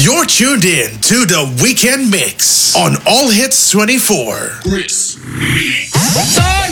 You're tuned in to the Weekend Mix on All Hits 24. Chris Mix.